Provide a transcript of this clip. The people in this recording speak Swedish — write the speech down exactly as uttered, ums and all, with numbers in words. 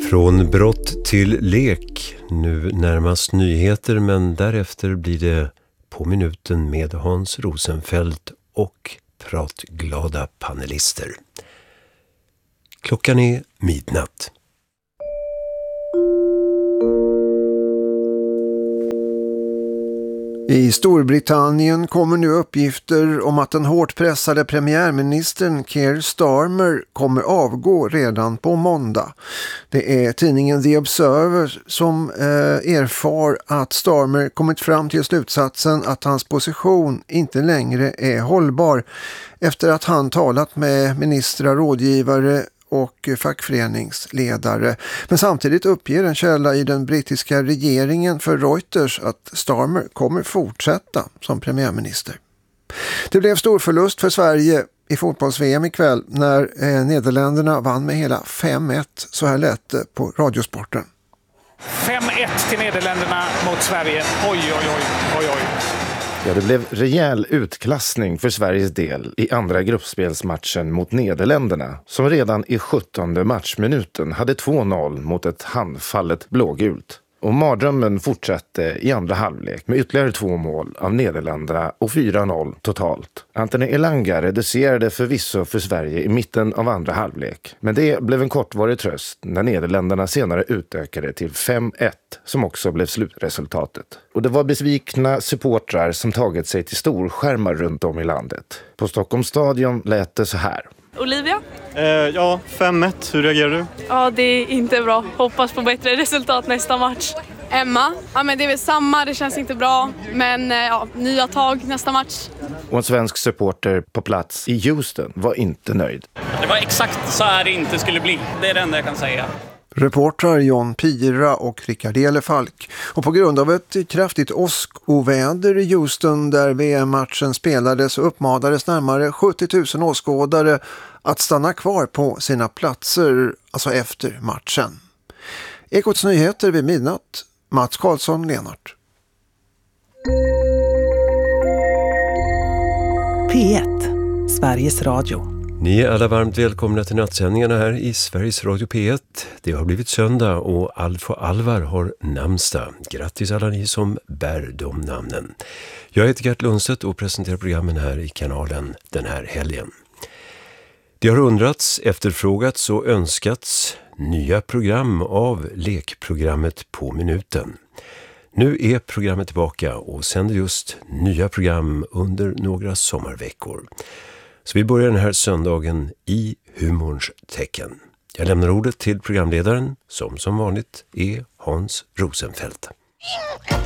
Från brott till lek. Nu närmast nyheter, men därefter blir det På minuten med Hans Rosenfeldt och pratglada panelister. Klockan är midnatt. I Storbritannien kommer nu uppgifter om att den hårt pressade premiärministern Keir Starmer kommer avgå redan på måndag. Det är tidningen The Observer som eh, erfar att Starmer kommit fram till slutsatsen att hans position inte längre är hållbar efter att han talat med ministrar, rådgivare och fackföreningsledare. Men samtidigt uppger en källa i den brittiska regeringen för Reuters att Starmer kommer fortsätta som premiärminister. Det blev stor förlust för Sverige i fotbolls-V M ikväll när eh, Nederländerna vann med hela fem ett. Så här lät det på Radiosporten. fem ett till Nederländerna mot Sverige. Oj, oj, oj, oj, oj. Ja, det blev rejäl utklassning för Sveriges del i andra gruppspelsmatchen mot Nederländerna, som redan i sjuttonde matchminuten hade två noll mot ett handfallet blågult. Och mardrömmen fortsatte i andra halvlek med ytterligare två mål av Nederländerna och fyra noll totalt. Anthony Elanga reducerade förvisso för Sverige i mitten av andra halvlek, men det blev en kortvarig tröst när Nederländerna senare utökade till fem ett, som också blev slutresultatet. Och det var besvikna supportrar som tagit sig till storskärmar runt om i landet. På Stockholms stadion lät det så här. Olivia? Eh, ja, fem ett. Hur reagerar du? Ja, det är inte bra. Hoppas på bättre resultat nästa match. Emma? Ja, men det är väl samma. Det känns inte bra. Men ja, nya tag nästa match. Och en svensk supporter på plats i Houston var inte nöjd. Det var exakt så här det inte skulle bli. Det är det enda jag kan säga. Reportrar John Pira och Rickard Elefalk. Och på grund av ett kraftigt åskoväder i Houston där V M-matchen spelades uppmanades närmare sjuttio tusen åskådare att stanna kvar på sina platser, alltså efter matchen. Ekots nyheter vid midnatt. Mats Karlsson, Lenart. P ett, Sveriges Radio. Ni är alla varmt välkomna till nattsändningarna här i Sveriges Radio P ett. Det har blivit söndag och Alf och Alvar har namnsdag. Grattis alla ni som bär de namnen. Jag heter Gert Lundstedt och presenterar programmen här i kanalen den här helgen. Det har undrats, efterfrågats och önskats nya program av lekprogrammet På minuten. Nu är programmet tillbaka och sänder just nya program under några sommarveckor. Så vi börjar den här söndagen i humorns tecken. Jag lämnar ordet till programledaren, som som vanligt är Hans Rosenfeldt.